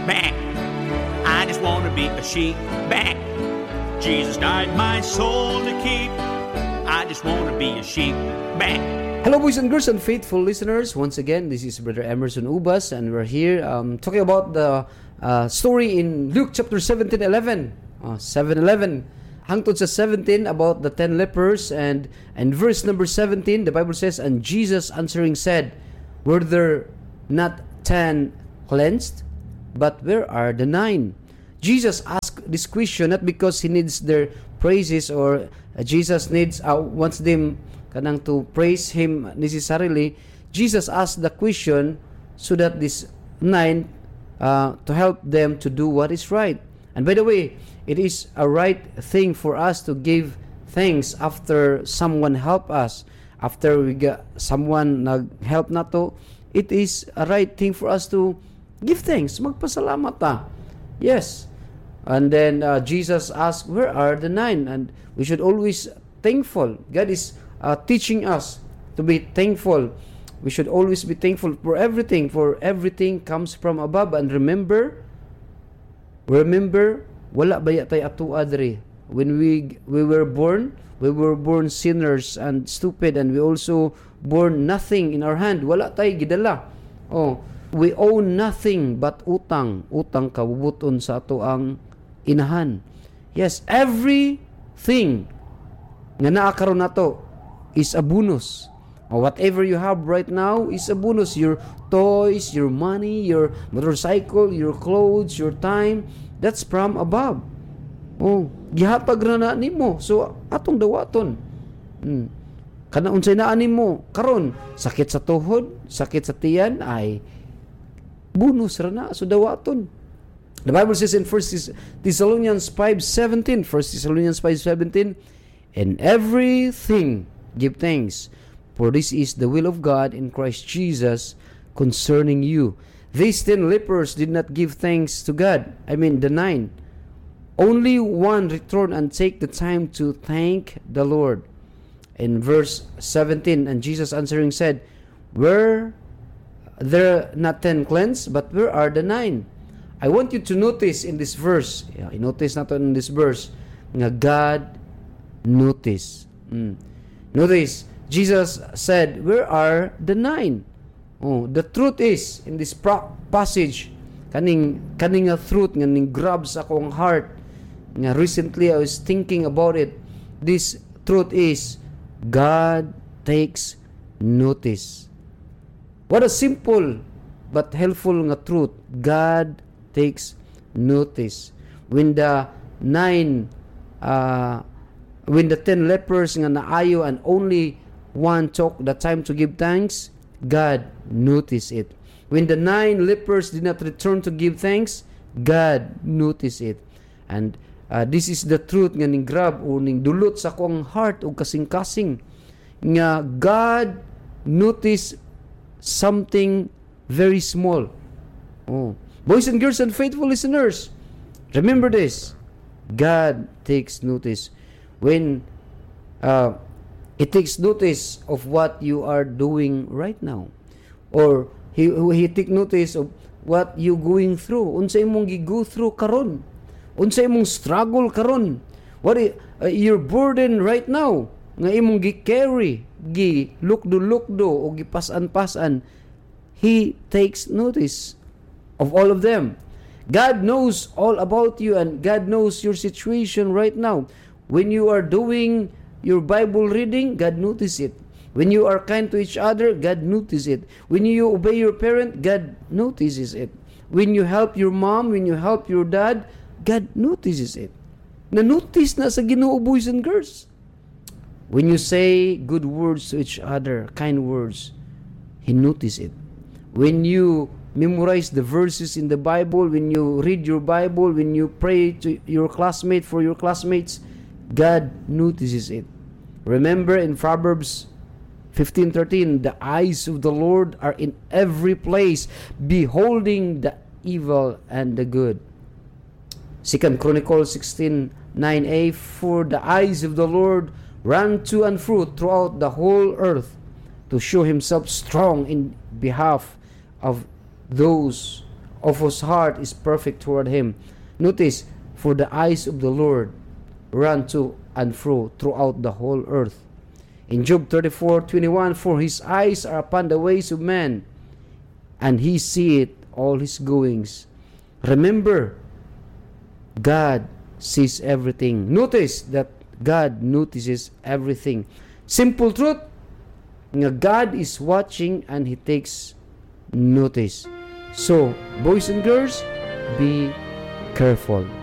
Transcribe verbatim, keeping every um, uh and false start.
Bang. I just want to be a sheep. Bang. Jesus died my soul to keep. I just want to be a sheep. Bang. Hello, boys and girls and faithful listeners. Once again, this is Brother Emerson Ubas, and we're here um, talking about the uh, story in Luke chapter seventeen eleven. Uh, seven eleven. Hangtod sa seventeen about the ten lepers, and and verse number seventeen, the Bible says, "And Jesus answering said, Were there not ten cleansed? But where are the nine?" Jesus asked this question not because he needs their praises, or uh, Jesus needs uh, wants them kanang to praise him necessarily. Jesus asked the question so that this nine uh, to help them to do what is right. And by the way, it is a right thing for us to give thanks after someone help us, after we got someone nag help nato. It is a right thing for us to give thanks, magpasalamat ta. Yes. And then uh, Jesus asked, where are the nine? And we should always thankful. God is uh, teaching us to be thankful. We should always be thankful for everything, for everything comes from above. And remember, remember, wala baya tay atua diri. When we we were born, we were born sinners and stupid, and we also born nothing in our hand. Wala tay gidala. Oh, we own nothing but utang. Utang kabubuton sa ato ang inahan. Yes, everything nga naa karon nato is a bonus. Or whatever you have right now is a bonus. Your toys, your money, your motorcycle, your clothes, your time, that's from above. Oh, gihatag na na nimo. So atong dawaton. Hmm. Kana unsay naa nimo karon, sakit sa tuhod, sakit sa tiyan, ay bonus ra na, so dawaton. The Bible says in First Thessalonians five seventeen, First Thessalonians five seventeen, "In everything give thanks, for this is the will of God in Christ Jesus concerning you." These ten lepers did not give thanks to God. I mean, the nine. Only one returned and take the time to thank the Lord. In verse seventeen, "And Jesus answering said, Were there not ten cleansed? But where are the nine?" I want you to notice in this verse, yeah, notice nato in this verse, nga God notice. Mm. Notice, Jesus said, where are the nine? Oh, the truth is, in this pro- passage, kaning, kaning nga truth, nga ning grabs akong heart, nga recently I was thinking about it. This truth is, God takes notice. What a simple but helpful nga truth. God takes notice. When the nine, uh, when the ten lepers nga naayo and only one took the time to give thanks, God noticed it. When the nine lepers did not return to give thanks, God noticed it. And uh, this is the truth nga ning grab o ning dulot sa akong heart o kasing-kasing nga God noticed something very small. Oh. Boys and girls and faithful listeners, remember this. God takes notice. When uh, He takes notice of what you are doing right now. Or He, he take notice of what you going through. Unsa imong gi-go through karon. Unsa imong struggle karon. What is, uh, your burden right now. Nga imong gi-carry, gi-lukdo-lukdo o gipasan-pasan. He takes notice of all of them. God knows all about you, and God knows your situation right now. When you are doing your Bible reading, God notices it. When you are kind to each other, God notices it. When you obey your parent, God notices it. When you help your mom, when you help your dad, God notices it. Na-notice na sa Ginoo, boys and girls. When you say good words to each other, kind words, He notices it. When you memorize the verses in the Bible, when you read your Bible, when you pray to your classmate for your classmates, God notices it. Remember in Proverbs fifteen thirteen, the eyes of the Lord are in every place, beholding the evil and the good. Second Chronicles sixteen nine a, for the eyes of the Lord run to and fro throughout the whole earth, to show Himself strong in behalf of those of whose heart is perfect toward him. Notice, for the eyes of the Lord run to and fro throughout the whole earth. In Job thirty-four twenty-one, for his eyes are upon the ways of man, and he seeth all his goings. Remember, God sees everything. Notice that God notices everything. Simple truth, God is watching and He takes notice. So, boys and girls, be careful.